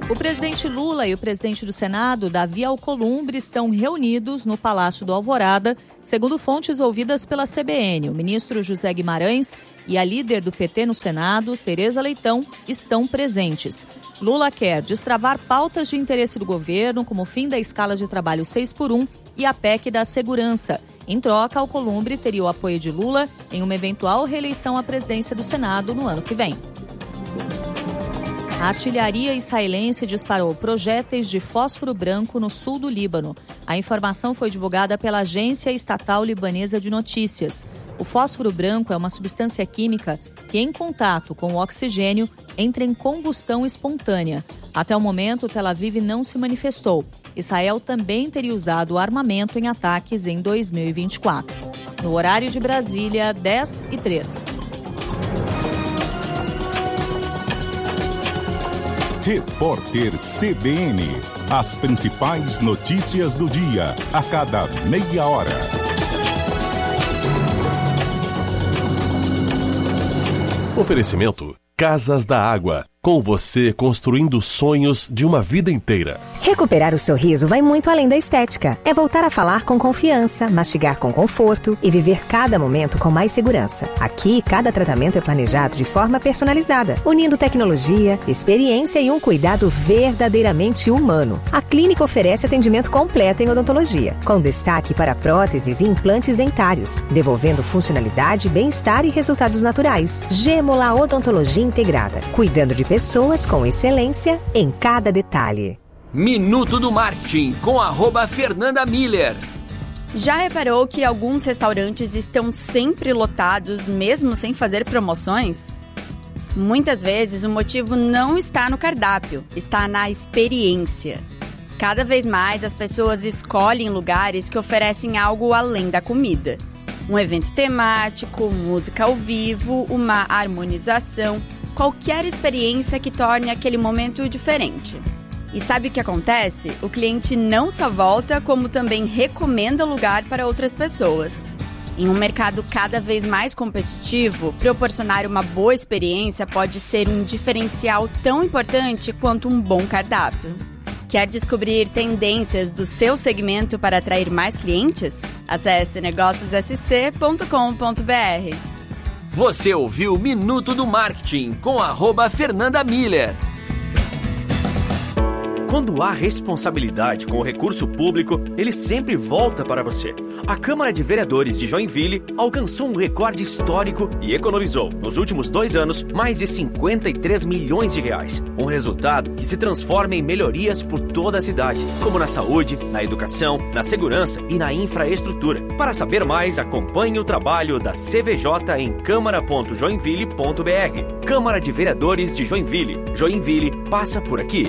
O presidente Lula e o presidente do Senado, Davi Alcolumbre, estão reunidos no Palácio do Alvorada, segundo fontes ouvidas pela CBN. O ministro José Guimarães e a líder do PT no Senado, Tereza Leitão, estão presentes. Lula quer destravar pautas de interesse do governo, como o fim da escala de trabalho 6x1 e a PEC da segurança. Em troca, Alcolumbre teria o apoio de Lula em uma eventual reeleição à presidência do Senado no ano que vem. A artilharia israelense disparou projéteis de fósforo branco no sul do Líbano. A informação foi divulgada pela Agência Estatal Libanesa de Notícias. O fósforo branco é uma substância química que, em contato com o oxigênio, entra em combustão espontânea. Até o momento, Tel Aviv não se manifestou. Israel também teria usado o armamento em ataques em 2024. No horário de Brasília, 10h03. Repórter CBN. As principais notícias do dia, a cada meia hora. Oferecimento Casas da Água. Com você construindo sonhos de uma vida inteira. Recuperar o sorriso vai muito além da estética. É voltar a falar com confiança, mastigar com conforto e viver cada momento com mais segurança. Aqui, cada tratamento é planejado de forma personalizada, unindo tecnologia, experiência e um cuidado verdadeiramente humano. A clínica oferece atendimento completo em odontologia, com destaque para próteses e implantes dentários, devolvendo funcionalidade, bem-estar e resultados naturais. Gêmola Odontologia Integrada, cuidando de pessoas com excelência em cada detalhe. Minuto do Marketing com @Fernanda Miller. Já reparou que alguns restaurantes estão sempre lotados, mesmo sem fazer promoções? Muitas vezes o motivo não está no cardápio, está na experiência. Cada vez mais as pessoas escolhem lugares que oferecem algo além da comida. Um evento temático, música ao vivo, uma harmonização, qualquer experiência que torne aquele momento diferente. E sabe o que acontece? O cliente não só volta, como também recomenda o lugar para outras pessoas. Em um mercado cada vez mais competitivo, proporcionar uma boa experiência pode ser um diferencial tão importante quanto um bom cardápio. Quer descobrir tendências do seu segmento para atrair mais clientes? Acesse negóciossc.com.br. Você ouviu Minuto do Marketing com @Fernanda Miller. Quando há responsabilidade com o recurso público, ele sempre volta para você. A Câmara de Vereadores de Joinville alcançou um recorde histórico e economizou, nos últimos 2 anos, mais de 53 milhões de reais. Um resultado que se transforma em melhorias por toda a cidade, como na saúde, na educação, na segurança e na infraestrutura. Para saber mais, acompanhe o trabalho da CVJ em câmara.joinville.br. Câmara de Vereadores de Joinville. Joinville passa por aqui.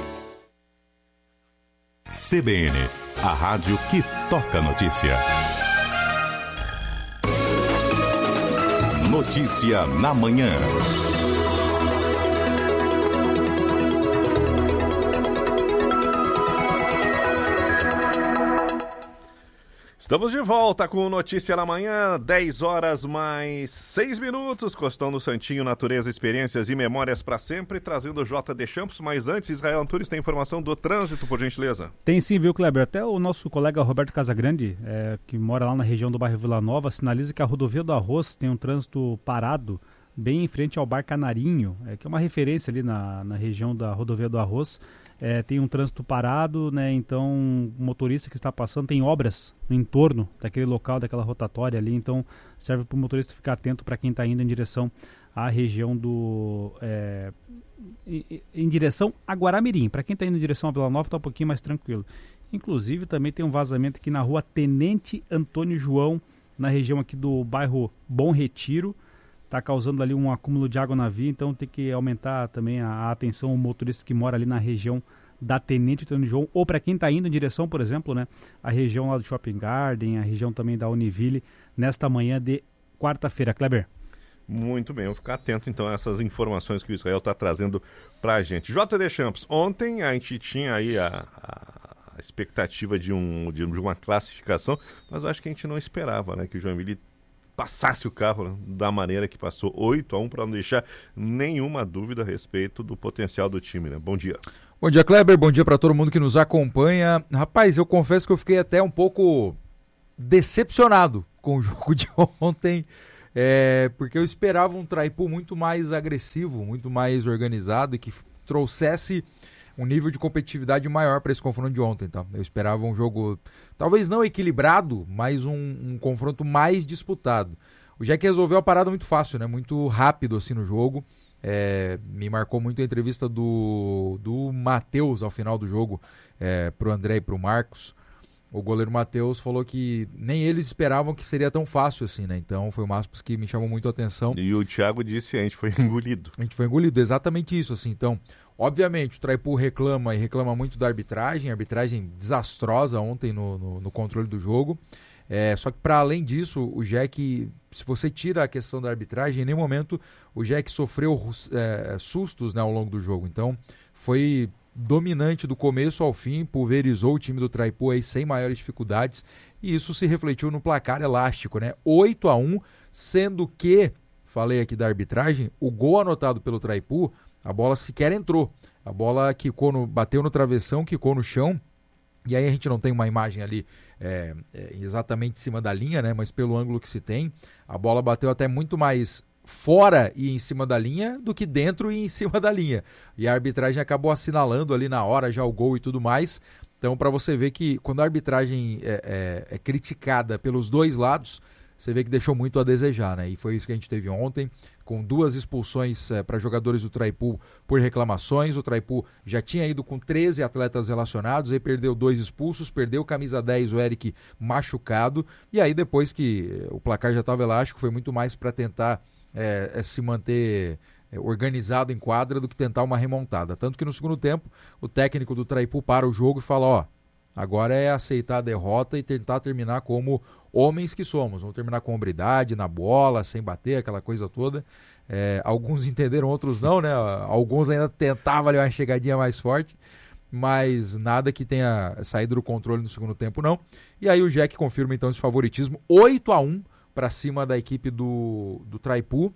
CBN, a rádio que toca notícia. Notícia na manhã. Estamos de volta com Notícia na Manhã, 10h mais 6 minutos. Costão do Santinho, natureza, experiências e memórias para sempre, trazendo o JD Campos. Mas antes, Israel Antunes tem informação do trânsito, por gentileza. Tem sim, viu, Kleber? Até o nosso colega Roberto Casagrande, que mora lá na região do bairro Vila Nova, sinaliza que a rodovia do Arroz tem um trânsito parado bem em frente ao Bar Canarinho, que é uma referência ali na região da rodovia do Arroz. Tem um trânsito parado, né? Então o motorista que está passando tem obras no entorno daquele local, daquela rotatória ali, então serve para o motorista ficar atento para quem está indo em direção à região do... em direção a Guaramirim. Para quem está indo em direção a Vila Nova está um pouquinho mais tranquilo. Inclusive também tem um vazamento aqui na rua Tenente Antônio João, na região aqui do bairro Bom Retiro. Está causando ali um acúmulo de água na via, então tem que aumentar também a atenção ao motorista que mora ali na região da Tenente Antônio João, ou para quem está indo em direção, por exemplo, né, a região lá do Shopping Garden, a região também da Univille, nesta manhã de quarta-feira. Kleber. Muito bem, vou ficar atento então a essas informações que o Israel está trazendo para a gente. JD Campos, ontem a gente tinha aí a expectativa de uma classificação, mas eu acho que a gente não esperava, né, que o Joinville passasse o carro, né, da maneira que passou, 8-1, para não deixar nenhuma dúvida a respeito do potencial do time, né? Bom dia. Bom dia, Kleber, bom dia para todo mundo que nos acompanha. Rapaz, eu confesso que eu fiquei até um pouco decepcionado com o jogo de ontem, porque eu esperava um Traipu muito mais agressivo, muito mais organizado e que trouxesse um nível de competitividade maior para esse confronto de ontem. Tá? Eu esperava um jogo, talvez não equilibrado, mas um confronto mais disputado. O Jack resolveu a parada muito fácil, né? Muito rápido assim no jogo. Me marcou muito a entrevista do Matheus ao final do jogo, pro André e pro Marcos. O goleiro Matheus falou que nem eles esperavam que seria tão fácil assim, né? Então foi uma aspas que me chamou muito a atenção. E o Thiago disse, a gente foi engolido. A gente foi engolido, exatamente isso, assim. Então, obviamente, o Traipu reclama muito da arbitragem desastrosa ontem no controle do jogo. Só que para além disso, o Jack, se você tira a questão da arbitragem, em nenhum momento o Jack sofreu sustos, né, ao longo do jogo. Então foi dominante do começo ao fim, pulverizou o time do Traipu aí sem maiores dificuldades, e isso se refletiu no placar elástico, né? 8-1, sendo que, falei aqui da arbitragem, o gol anotado pelo Traipu, a bola sequer entrou. A bola bateu no travessão, quicou no chão. E aí a gente não tem uma imagem ali exatamente em cima da linha, né? Mas pelo ângulo que se tem, a bola bateu até muito mais fora e em cima da linha do que dentro e em cima da linha. E a arbitragem acabou assinalando ali na hora já o gol e tudo mais. Então, para você ver que quando a arbitragem é criticada pelos dois lados, você vê que deixou muito a desejar, né? E foi isso que a gente teve ontem, com 2 expulsões para jogadores do Traipu por reclamações. O Traipu já tinha ido com 13 atletas relacionados, aí perdeu 2 expulsos, perdeu camisa 10, o Eric, machucado. E aí depois que o placar já estava elástico, foi muito mais para tentar se manter organizado em quadra do que tentar uma remontada. Tanto que no segundo tempo, o técnico do Traipu para o jogo e fala, agora é aceitar a derrota e tentar terminar como homens que somos. Vamos terminar com hombridade, na bola, sem bater, aquela coisa toda. Alguns entenderam, outros não, né? Alguns ainda tentavam ali uma chegadinha mais forte, mas nada que tenha saído do controle no segundo tempo, não. E aí o Jack confirma então esse favoritismo, 8-1 para cima da equipe do Traipu.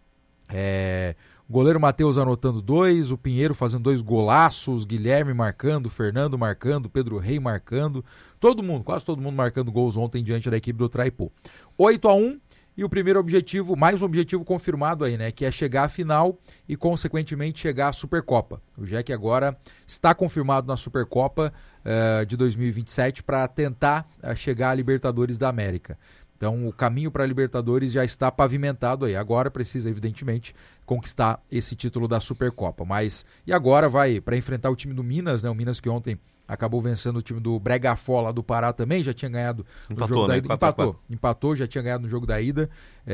O goleiro Matheus anotando 2, o Pinheiro fazendo 2 golaços, Guilherme marcando, Fernando marcando, Pedro Rei marcando, quase todo mundo marcando gols ontem diante da equipe do Traipu. 8-1, e o primeiro objetivo, mais um objetivo confirmado aí, né, que é chegar à final e consequentemente chegar à Supercopa. O Jack agora está confirmado na Supercopa de 2027 para tentar chegar à Libertadores da América. Então o caminho para a Libertadores já está pavimentado aí. Agora precisa, evidentemente, conquistar esse título da Supercopa. E agora vai para enfrentar o time do Minas, né? O Minas que ontem acabou vencendo o time do Bregafó lá do Pará também, já tinha ganhado no jogo da ida. Empatou, já tinha ganhado no jogo da ida.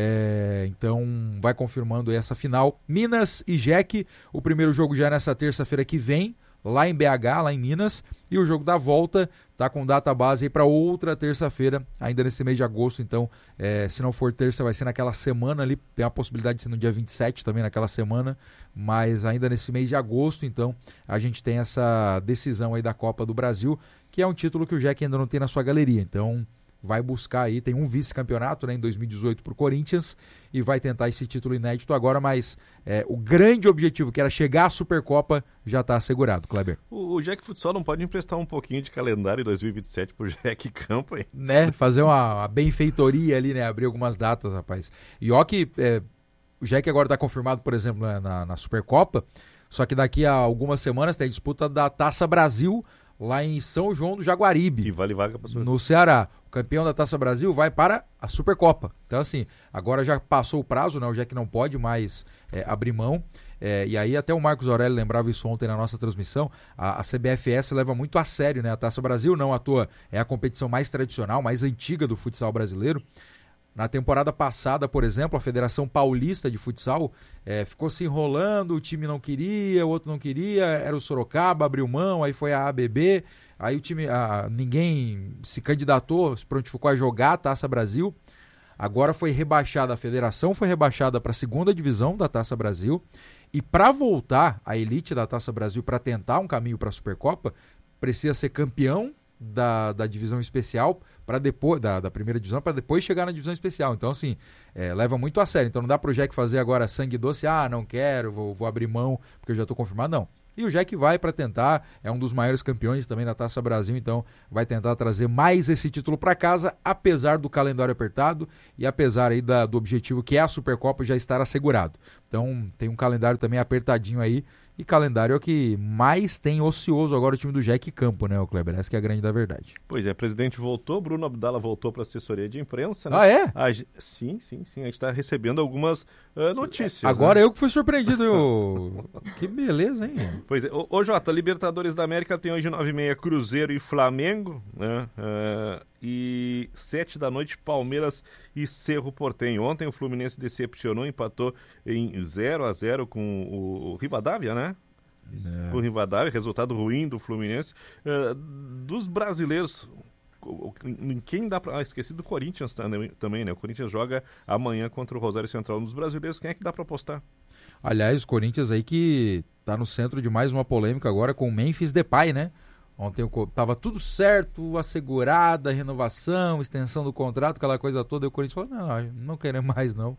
Então vai confirmando essa final. Minas e Jack, o primeiro jogo já é nessa terça-feira que vem, lá em BH, lá em Minas, e o jogo da volta tá com data base aí para outra terça-feira, ainda nesse mês de agosto. Então, se não for terça, vai ser naquela semana ali, tem a possibilidade de ser no dia 27 também naquela semana, mas ainda nesse mês de agosto. Então a gente tem essa decisão aí da Copa do Brasil, que é um título que o Jack ainda não tem na sua galeria. Então vai buscar aí, tem um vice-campeonato, né, em 2018 para o Corinthians, e vai tentar esse título inédito agora, mas o grande objetivo, que era chegar à Supercopa, já está assegurado, Kleber. O Jack Futsal não pode emprestar um pouquinho de calendário em 2027 pro Jack Campo aí? Né, fazer uma benfeitoria ali, né, abrir algumas datas, rapaz. E ó que o Jack agora está confirmado, por exemplo, na Supercopa, só que daqui a algumas semanas tem a disputa da Taça Brasil, lá em São João do Jaguaribe, e vale vaga pra no Ceará. O campeão da Taça Brasil vai para a Supercopa. Então, assim, agora já passou o prazo, né? O Jack não pode mais abrir mão. E aí até o Marcos Aurélio lembrava isso ontem na nossa transmissão. A CBFS leva muito a sério, né? A Taça Brasil, não à toa, é a competição mais tradicional, mais antiga do futsal brasileiro. Na temporada passada, por exemplo, a Federação Paulista de Futsal ficou se enrolando, o time não queria, o outro não queria, era o Sorocaba, abriu mão, aí foi a ABB, aí o time, ninguém se candidatou, se prontificou a jogar a Taça Brasil. Agora foi rebaixada, a federação foi rebaixada para a 2ª divisão da Taça Brasil, e para voltar à elite da Taça Brasil, para tentar um caminho para a Supercopa, precisa ser campeão da divisão especial para depois, da primeira divisão, para depois chegar na divisão especial. Então, assim, leva muito a sério. Então não dá pro Jack fazer agora sangue doce, não quero, vou abrir mão, porque eu já estou confirmado, não. E o Jack vai para tentar, é um dos maiores campeões também da Taça Brasil, então vai tentar trazer mais esse título para casa, apesar do calendário apertado e apesar aí do objetivo que é a Supercopa já estar assegurado. Então tem um calendário também apertadinho aí, e calendário é o que mais tem ocioso agora o time do Jack Campo, né, o Kleber? Essa que é a grande da verdade. Pois é, o presidente voltou, Bruno Abdala voltou para a assessoria de imprensa, né? Sim, a gente está recebendo algumas notícias. Agora, né? Eu que fui surpreendido, que beleza, hein? Pois é, ô Jota, Libertadores da América tem hoje 9h30 Cruzeiro e Flamengo, né? E 7h, Palmeiras e Cerro Porteño. Ontem o Fluminense decepcionou, empatou em 0-0 com o Rivadavia, né? Com o Rivadavia, resultado ruim do Fluminense. Dos brasileiros, quem dá pra... esqueci do Corinthians também, né? O Corinthians joga amanhã contra o Rosário Central. Nos brasileiros, quem é que dá pra apostar? Aliás, o Corinthians aí que tá no centro de mais uma polêmica agora com o Memphis Depay, né? Ontem tava tudo certo, assegurada, renovação, extensão do contrato, aquela coisa toda, e o Corinthians falou, não queremos mais não.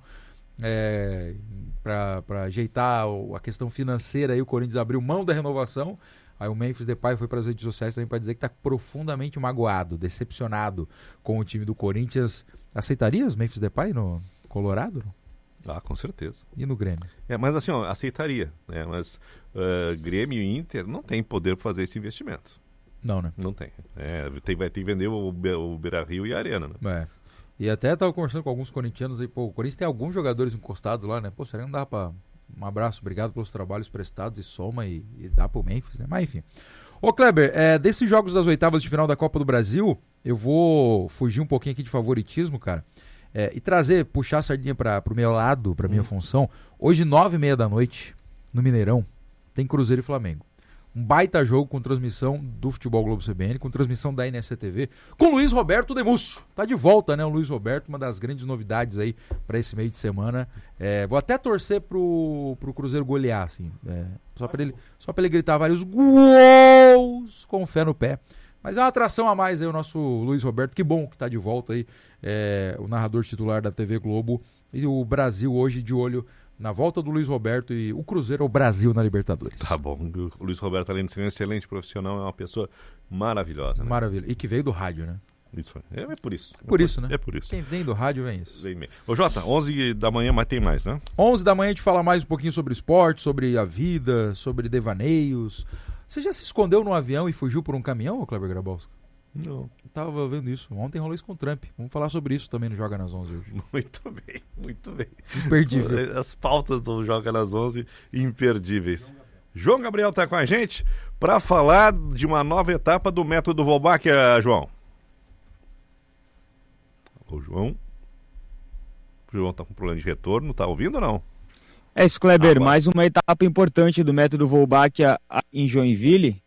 Para ajeitar a questão financeira, aí o Corinthians abriu mão da renovação, aí o Memphis Depay foi para as redes sociais também para dizer que está profundamente magoado, decepcionado com o time do Corinthians. Aceitarias Memphis Depay no Colorado? Com certeza. E no Grêmio? Mas assim, aceitaria, né? Mas Grêmio e Inter não tem poder para fazer esse investimento. Não, né? Não tem. Vai ter que vender o Beira-Rio e a Arena, né? E até estava conversando com alguns corintianos aí, o Corinthians tem alguns jogadores encostados lá, né? Será que não dá para... Um abraço, obrigado pelos trabalhos prestados e soma e dá pro Memphis, né? Mas enfim. Ô Kleber, desses jogos das oitavas de final da Copa do Brasil, eu vou fugir um pouquinho aqui de favoritismo, cara, e puxar a sardinha pro meu lado, pra minha função. Hoje, 9h30 no Mineirão, tem Cruzeiro e Flamengo. Um baita jogo com transmissão do Futebol Globo CBN, com transmissão da NSCTV, com Luiz Roberto Demúcio. Tá de volta, né? O Luiz Roberto, uma das grandes novidades aí para esse meio de semana. Vou até torcer pro Cruzeiro golear, assim. Só pra ele gritar vários gols com fé no pé. Mas é uma atração a mais aí o nosso Luiz Roberto. Que bom que tá de volta aí, o narrador titular da TV Globo. E o Brasil hoje de olho na volta do Luiz Roberto e o Cruzeiro ao Brasil na Libertadores. Tá bom. O Luiz Roberto, além de ser um excelente profissional, é uma pessoa maravilhosa. Né? Maravilha. E que veio do rádio, né? Isso é por isso. Por isso, né? É por isso. Quem vem do rádio vem isso. Vem mesmo. Ô Jota, 11h, mas tem mais, né? 11h a gente fala mais um pouquinho sobre esporte, sobre a vida, sobre devaneios. Você já se escondeu num avião e fugiu por um caminhão, ô Kleber Grabowski? Não. Tava vendo isso. Ontem rolou isso com o Trump. Vamos falar sobre isso também no Joga nas 11 hoje. Muito bem. Imperdível. As pautas do Joga nas 11, imperdíveis. João Gabriel tá com a gente para falar de uma nova etapa do método Volbach, João. O João tá com problema de retorno, tá ouvindo ou não? É isso, Kleber. Mais uma etapa importante do método Volbach em Joinville.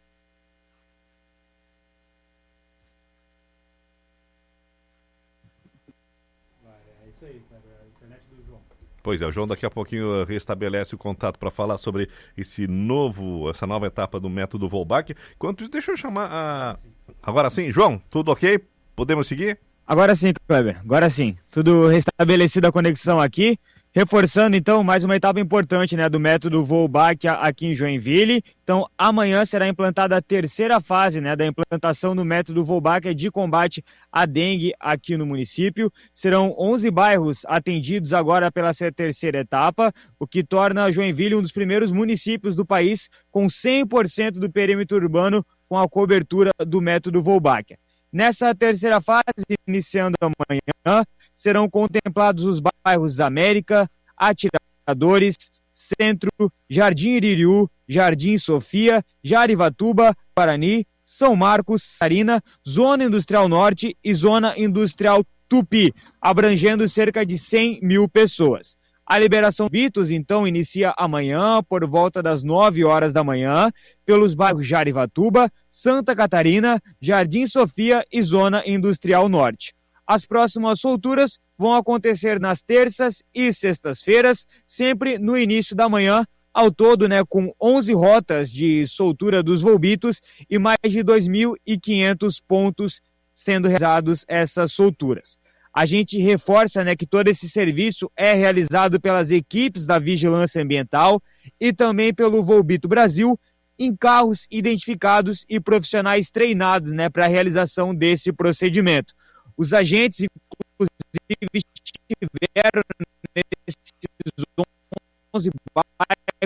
Pois é, o João daqui a pouquinho restabelece o contato para falar sobre essa nova etapa do método Volbach. Enquanto isso, deixa eu chamar a... Agora sim, João, tudo ok? Podemos seguir? Agora sim, Kleber, agora sim. Tudo restabelecida a conexão aqui. Reforçando, então, mais uma etapa importante, né, do método Volbach aqui em Joinville. Então, amanhã será implantada a terceira fase, né, da implantação do método Volbach de combate à dengue aqui no município. Serão 11 bairros atendidos agora pela terceira etapa, o que torna Joinville um dos primeiros municípios do país com 100% do perímetro urbano com a cobertura do método Volbach. Nessa terceira fase, iniciando amanhã, serão contemplados os bairros América, Atiradores, Centro, Jardim Iririú, Jardim Sofia, Jarivatuba, Guarani, São Marcos, Sarina, Zona Industrial Norte e Zona Industrial Tupi, abrangendo cerca de 100 mil pessoas. A liberação de Vitos, então, inicia amanhã, por volta das 9 horas da manhã, pelos bairros Jarivatuba, Santa Catarina, Jardim Sofia e Zona Industrial Norte. As próximas solturas vão acontecer nas terças e sextas-feiras, sempre no início da manhã, ao todo, né, com 11 rotas de soltura dos Volbitos e mais de 2.500 pontos sendo realizados essas solturas. A gente reforça, né, que todo esse serviço é realizado pelas equipes da Vigilância Ambiental e também pelo Volbito Brasil, em carros identificados e profissionais treinados, né, para a realização desse procedimento. Os agentes, inclusive, estiveram nesses 11